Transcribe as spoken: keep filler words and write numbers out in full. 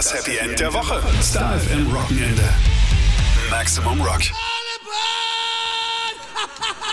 Das Happy End der Woche. Star F M Wochenende. Maximum Rock.